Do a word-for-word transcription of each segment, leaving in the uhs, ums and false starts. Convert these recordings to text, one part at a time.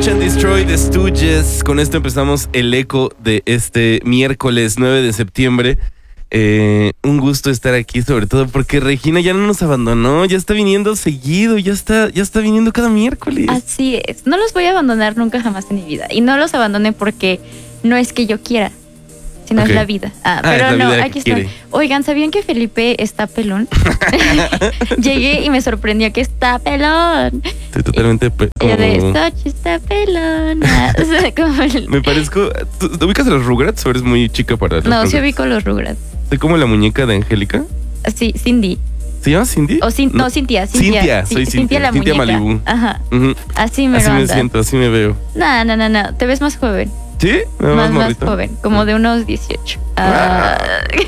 Search and Destroy de Stooges. Con esto empezamos el eco de este miércoles nueve de septiembre. Eh, un gusto estar aquí, sobre todo porque Regina ya no nos abandonó, ya está viniendo seguido, ya está, ya está viniendo cada miércoles. Así es, no los voy a abandonar nunca jamás en mi vida. Y no los abandoné porque no es que yo quiera, sino okay. es la vida. Ah, ah pero no, aquí está. Oigan, ¿sabían que Felipe está pelón? Llegué y me sorprendió que está pelón. Estoy totalmente pe- como... Yo de Sochi está pelón. O sea, como el... Me parezco... ¿Tú, ¿Te ubicas a los Rugrats o eres muy chica para los No, Rugrats? sí ubico los Rugrats. ¿Soy como la muñeca de Angélica? Sí, Cindy. ¿Se llama Cindy? O Cin- no, no, Cintia, Cintia. Cintia, soy Cintia. Cintia la Cintia muñeca. Malibu. Ajá. Uh-huh. Así me Así anda. me siento, así me veo. No, no, no, no. Te ves más joven. ¿Sí? ¿Me más, más, más joven, como de unos dieciocho. Ah.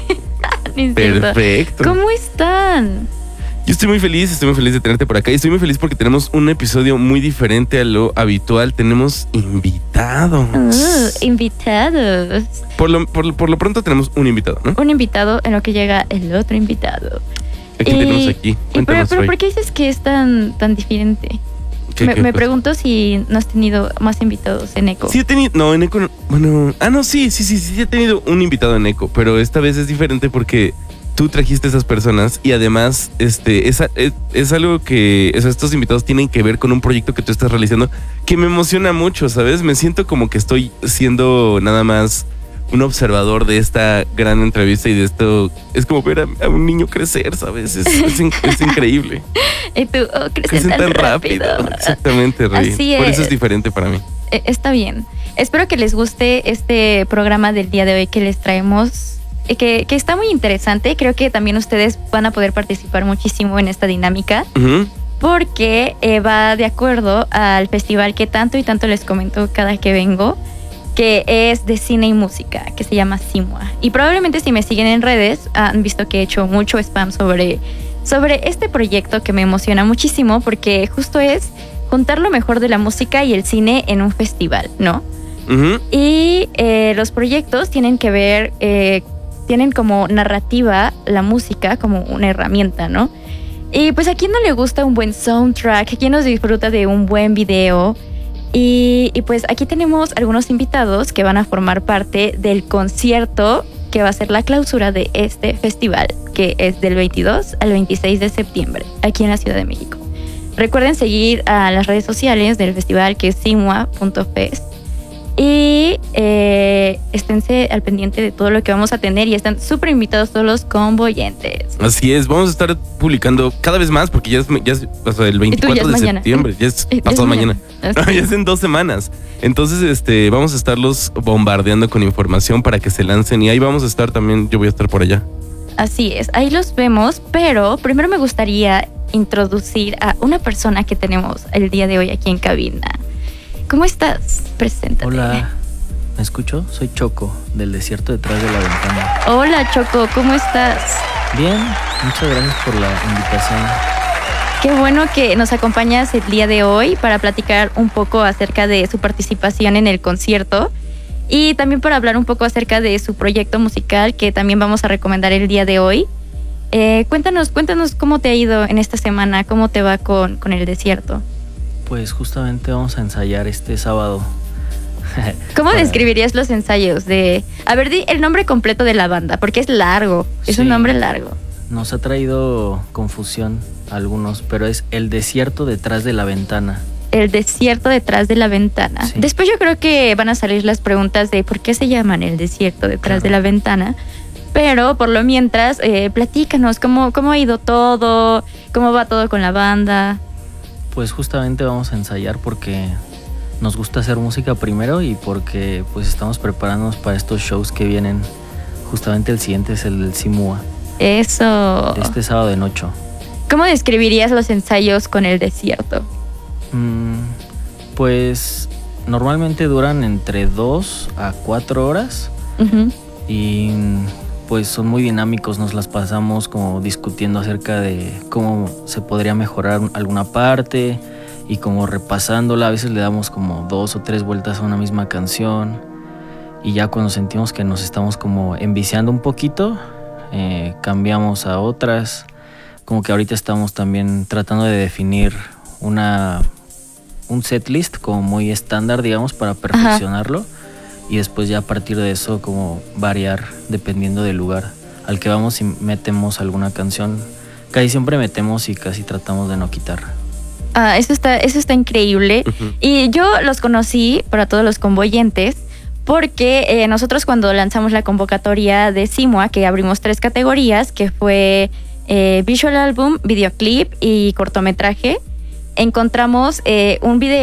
Uh, Perfecto. ¿Cómo están? Yo estoy muy feliz, estoy muy feliz de tenerte por acá. Y estoy muy feliz porque tenemos un episodio muy diferente a lo habitual. Tenemos invitados. Uh, invitados. Por lo, por, por lo pronto tenemos un invitado, ¿no? Un invitado en lo que llega el otro invitado. Aquí y, tenemos aquí. Y pero, pero ¿por qué dices que es tan, tan diferente? ¿Qué, me qué, me pues? pregunto si no has tenido más invitados en Eco. Sí he tenido, no, en Eco, no, bueno, ah, no, sí, sí, sí, sí he tenido un invitado en Eco, pero esta vez es diferente porque tú trajiste a esas personas y además, este, es, es, es algo que, o sea, estos invitados tienen que ver con un proyecto que tú estás realizando que me emociona mucho, ¿sabes? Me siento como que estoy siendo nada más un observador de esta gran entrevista y de esto. Es como ver a, a un niño crecer, ¿sabes? Es, es, es increíble. Y tú, oh, crecen tan, tan rápido. rápido. Exactamente, Rey. Así Por es. eso es diferente para mí. Está bien. Espero que les guste este programa del día de hoy que les traemos, que, que está muy interesante. Creo que también ustedes van a poder participar muchísimo en esta dinámica. Uh-huh. Porque eh, va de acuerdo al festival que tanto y tanto les comento cada que vengo, que es de cine y música, que se llama SIMUA. Y probablemente si me siguen en redes han visto que he hecho mucho spam sobre, sobre este proyecto que me emociona muchísimo porque justo es juntar lo mejor de la música y el cine en un festival, ¿no? Uh-huh. Y eh, los proyectos tienen que ver, eh, tienen como narrativa la música como una herramienta, ¿no? Y pues a quién no le gusta un buen soundtrack, a quién nos disfruta de un buen video. Y, y pues aquí tenemos algunos invitados que van a formar parte del concierto que va a ser la clausura de este festival, que es del veintidós al veintiséis de septiembre, aquí en la Ciudad de México. Recuerden seguir a las redes sociales del festival, que es simua punto fest. Y eh, esténse al pendiente de todo lo que vamos a tener y están súper invitados todos los convoyentes. Así es, vamos a estar publicando cada vez más porque ya es, ya es o sea, el veinticuatro ya es de mañana. septiembre, ya es Ya pasado es mañana. mañana. No, ya es en dos semanas. Entonces, este, vamos a estarlos bombardeando con información para que se lancen y ahí vamos a estar también, yo voy a estar por allá. Así es, ahí los vemos, pero primero me gustaría introducir a una persona que tenemos el día de hoy aquí en cabina. ¿Cómo estás? Preséntate. Hola, ¿me escucho? Soy Choco, del desierto detrás de la ventana. Hola Choco, ¿cómo estás? Bien, muchas gracias por la invitación. Qué bueno que nos acompañas el día de hoy para platicar un poco acerca de su participación en el concierto y también para hablar un poco acerca de su proyecto musical que también vamos a recomendar el día de hoy. Eh, cuéntanos, cuéntanos cómo te ha ido en esta semana, cómo te va con, con el desierto. Pues justamente vamos a ensayar este sábado. ¿Cómo Para... describirías los ensayos de... A ver, di el nombre completo de la banda, porque es largo, es sí, un nombre largo. Nos ha traído confusión a algunos, pero es El desierto detrás de la ventana. El desierto detrás de la ventana. Sí. Después yo creo que van a salir las preguntas de por qué se llaman El desierto detrás claro. de la ventana. Pero por lo mientras, eh, platícanos cómo, cómo ha ido todo, cómo va todo con la banda. Pues justamente vamos a ensayar porque nos gusta hacer música primero y porque pues estamos preparándonos para estos shows que vienen. Justamente el siguiente es el del SIMUA. Eso. Este sábado en ocho. ¿Cómo describirías los ensayos con el desierto? Mm, pues normalmente duran entre dos a cuatro horas. Uh-huh. Y pues son muy dinámicos, nos las pasamos como discutiendo acerca de cómo se podría mejorar alguna parte y como repasándola. A veces le damos como dos o tres vueltas a una misma canción y ya cuando sentimos que nos estamos como enviciando un poquito, eh, cambiamos a otras. Como que ahorita estamos también tratando de definir una un setlist como muy estándar, digamos, para perfeccionarlo. Ajá. Y después ya a partir de eso como variar dependiendo del lugar al que vamos y metemos alguna canción. Casi siempre metemos y casi tratamos de no quitar. Ah, eso está, eso está increíble. Uh-huh. Y yo los conocí, para todos los convoyentes, porque eh, nosotros cuando lanzamos la convocatoria de SIMUA, que abrimos tres categorías, que fue eh, Visual Album, Videoclip y Cortometraje, encontramos eh, un video